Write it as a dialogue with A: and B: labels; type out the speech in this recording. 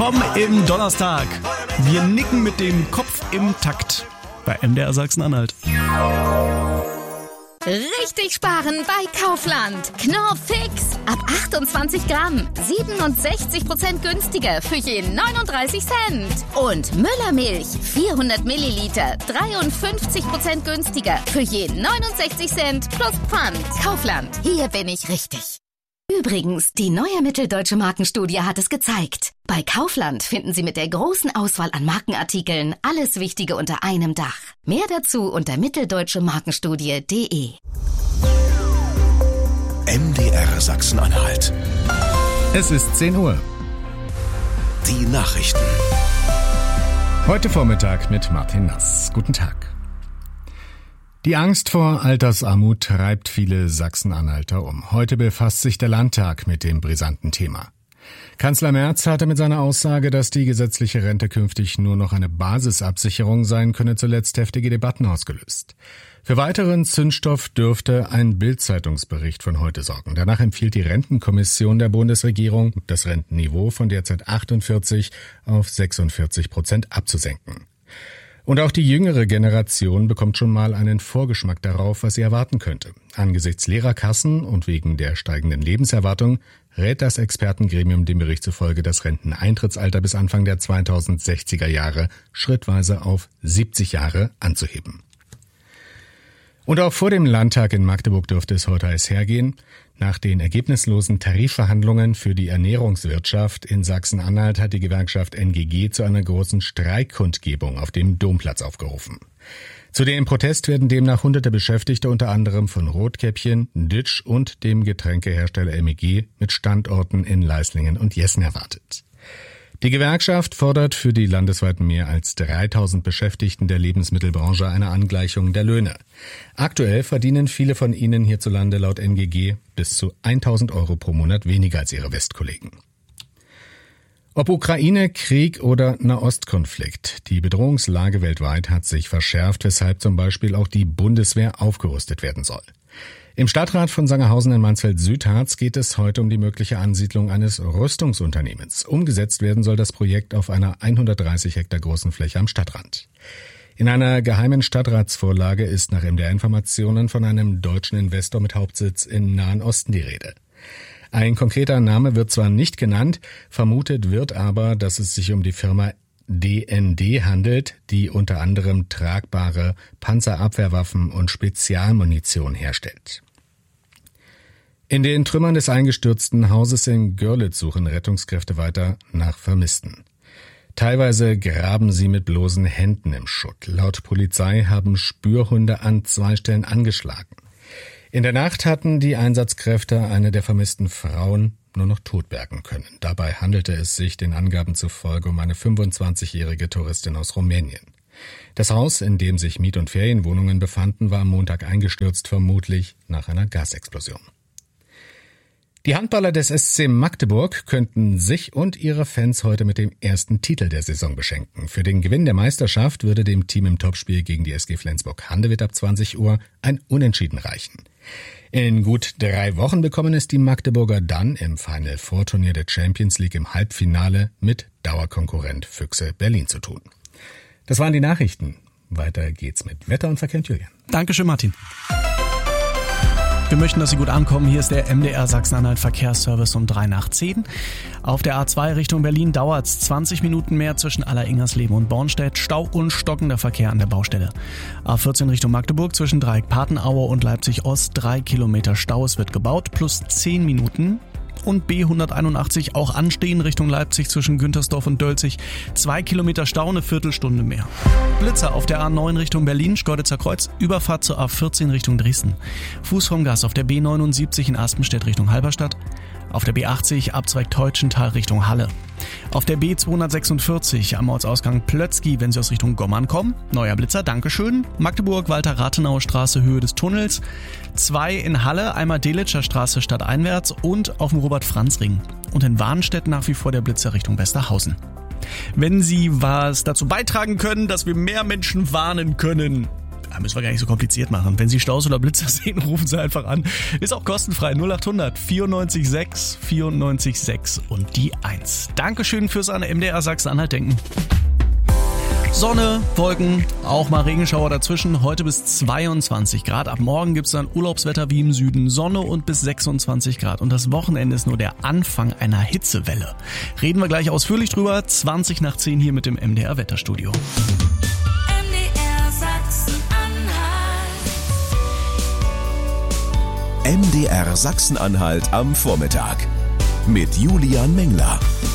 A: willkommen im Donnerstag. Wir nicken mit dem Kopf im Takt bei MDR Sachsen-Anhalt.
B: Richtig sparen bei Kaufland. Knorr Fix. Ab 28 Gramm. 67% günstiger für je 39 Cent. Und Müllermilch. 400 Milliliter. 53% günstiger für je 69 Cent plus Pfand. Kaufland. Hier bin ich richtig. Übrigens, die neue Mitteldeutsche Markenstudie hat es gezeigt. Bei Kaufland finden Sie mit der großen Auswahl an Markenartikeln alles Wichtige unter einem Dach. Mehr dazu unter mitteldeutschemarkenstudie.de.
C: MDR Sachsen-Anhalt.
D: Es ist 10 Uhr.
C: Die Nachrichten.
D: Heute Vormittag mit Martin Nass. Guten Tag. Die Angst vor Altersarmut treibt viele Sachsen-Anhalter um. Heute befasst sich der Landtag mit dem brisanten Thema. Kanzler Merz hatte mit seiner Aussage, dass die gesetzliche Rente künftig nur noch eine Basisabsicherung sein könne, zuletzt heftige Debatten ausgelöst. Für weiteren Zündstoff dürfte ein Bild-Zeitungsbericht von heute sorgen. Danach empfiehlt die Rentenkommission der Bundesregierung, das Rentenniveau von derzeit 48 auf 46% abzusenken. Und auch die jüngere Generation bekommt schon mal einen Vorgeschmack darauf, was sie erwarten könnte. Angesichts leerer Kassen und wegen der steigenden Lebenserwartung rät das Expertengremium dem Bericht zufolge, das Renteneintrittsalter bis Anfang der 2060er Jahre schrittweise auf 70 Jahre anzuheben. Und auch vor dem Landtag in Magdeburg dürfte es heute heiß hergehen. Nach den ergebnislosen Tarifverhandlungen für die Ernährungswirtschaft in Sachsen-Anhalt hat die Gewerkschaft NGG zu einer großen Streikkundgebung auf dem Domplatz aufgerufen. Zu dem Protest werden demnach hunderte Beschäftigte unter anderem von Rotkäppchen, Ditsch und dem Getränkehersteller MEG mit Standorten in Leislingen und Jessen erwartet. Die Gewerkschaft fordert für die landesweit mehr als 3000 Beschäftigten der Lebensmittelbranche eine Angleichung der Löhne. Aktuell verdienen viele von ihnen hierzulande laut NGG bis zu 1.000 Euro pro Monat weniger als ihre Westkollegen. Ob Ukraine, Krieg oder Nahostkonflikt, die Bedrohungslage weltweit hat sich verschärft, weshalb zum Beispiel auch die Bundeswehr aufgerüstet werden soll. Im Stadtrat von Sangerhausen in Mansfeld-Südharz geht es heute um die mögliche Ansiedlung eines Rüstungsunternehmens. Umgesetzt werden soll das Projekt auf einer 130 Hektar großen Fläche am Stadtrand. In einer geheimen Stadtratsvorlage ist nach MDR-Informationen von einem deutschen Investor mit Hauptsitz im Nahen Osten die Rede. Ein konkreter Name wird zwar nicht genannt, vermutet wird aber, dass es sich um die Firma DND handelt, die unter anderem tragbare Panzerabwehrwaffen und Spezialmunition herstellt. In den Trümmern des eingestürzten Hauses in Görlitz suchen Rettungskräfte weiter nach Vermissten. Teilweise graben sie mit bloßen Händen im Schutt. Laut Polizei haben Spürhunde an 2 Stellen angeschlagen. In der Nacht hatten die Einsatzkräfte eine der vermissten Frauen nur noch tot bergen können. Dabei handelte es sich den Angaben zufolge um eine 25-jährige Touristin aus Rumänien. Das Haus, in dem sich Miet- und Ferienwohnungen befanden, war am Montag eingestürzt, vermutlich nach einer Gasexplosion. Die Handballer des SC Magdeburg könnten sich und ihre Fans heute mit dem ersten Titel der Saison beschenken. Für den Gewinn der Meisterschaft würde dem Team im Topspiel gegen die SG Flensburg-Handewitt ab 20 Uhr ein Unentschieden reichen. In gut 3 Wochen bekommen es die Magdeburger dann im Final Four Turnier der Champions League im Halbfinale mit Dauerkonkurrent Füchse Berlin zu tun. Das waren die Nachrichten. Weiter geht's mit Wetter und Verkehr und Julian.
A: Dankeschön, Martin. Wir möchten, dass Sie gut ankommen. Hier ist der MDR Sachsen-Anhalt Verkehrsservice um 9:03. Auf der A2 Richtung Berlin dauert es 20 Minuten mehr zwischen Aller-Ingersleben und Bornstedt. Stau und stockender Verkehr an der Baustelle. A14 Richtung Magdeburg zwischen Dreieck-Patenaue und Leipzig-Ost 3 Kilometer Stau. Es wird gebaut, plus 10 Minuten. Und B181 auch anstehen Richtung Leipzig zwischen Güntersdorf und Dölzig. 2 Kilometer Stau, eine Viertelstunde mehr. Blitzer auf der A9 Richtung Berlin, Schkeuditzer Kreuz, Überfahrt zur A14 Richtung Dresden. Fuß vom Gas auf der B79 in Aspenstedt Richtung Halberstadt. Auf der B80 Abzweig Teutschenthal Richtung Halle. Auf der B246 am Ortsausgang Plötzky, wenn Sie aus Richtung Gommern kommen. Neuer Blitzer, Dankeschön. Magdeburg, Walter-Rathenauer Straße, Höhe des Tunnels. 2 in Halle, einmal Delitscher Straße stadteinwärts und auf dem Robert-Franz-Ring. Und in Warnstedt nach wie vor der Blitzer Richtung Westerhausen. Wenn Sie was dazu beitragen können, dass wir mehr Menschen warnen können, Müssen wir gar nicht so kompliziert machen. Wenn Sie Staus oder Blitzer sehen, rufen Sie einfach an. Ist auch kostenfrei. 0800 94 6 94 6 und die 1. Dankeschön fürs an MDR Sachsen-Anhalt denken. Sonne, Wolken, auch mal Regenschauer dazwischen. Heute bis 22 Grad. Ab morgen gibt's dann Urlaubswetter wie im Süden. Sonne und bis 26 Grad. Und das Wochenende ist nur der Anfang einer Hitzewelle. Reden wir gleich ausführlich drüber. 20 nach 10 hier mit dem MDR Wetterstudio.
C: MDR Sachsen-Anhalt am Vormittag. Mit Julian Mengler.